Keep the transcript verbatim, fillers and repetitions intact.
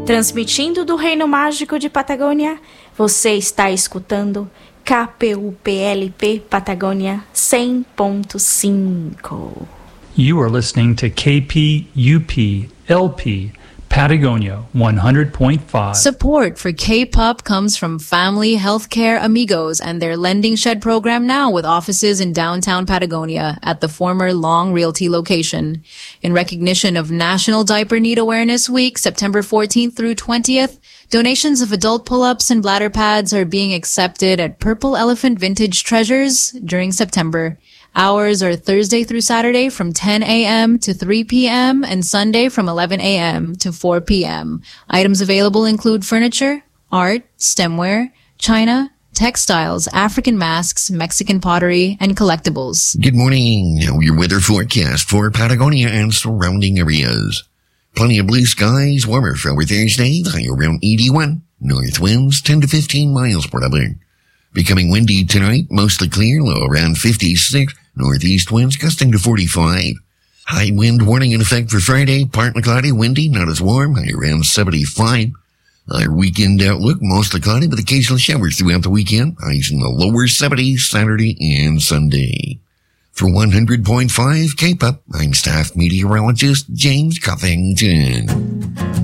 Transmitindo do Reino Mágico de Patagônia, você está escutando K P U P L P Patagônia cem ponto cinco. You are listening to K P U P L P Patagonia one hundred point five. Support for K-pop comes from Family Healthcare Amigos and their Lending Shed program now with offices in downtown Patagonia at the former Long Realty location. In recognition of National Diaper Need Awareness Week, September fourteenth through twentieth, donations of adult pull-ups and bladder pads are being accepted at Purple Elephant Vintage Treasures during September. Hours are Thursday through Saturday from ten a.m. to three p.m. and Sunday from eleven a.m. to four p.m. Items available include furniture, art, stemware, china, textiles, African masks, Mexican pottery, and collectibles. Good morning. Now your weather forecast for Patagonia and surrounding areas. Plenty of blue skies, warmer for our Thursday, high around eighty-one. North winds ten to fifteen miles per hour. Becoming windy tonight, mostly clear, low around fifty-six. Northeast winds gusting to forty-five. High wind warning in effect for Friday, partly cloudy, windy, not as warm, high around seventy-five. Our weekend outlook, mostly cloudy with occasional showers throughout the weekend, highs in the lower seventies Saturday and Sunday. For one hundred point five K-pop, I'm staff meteorologist James Cuffington.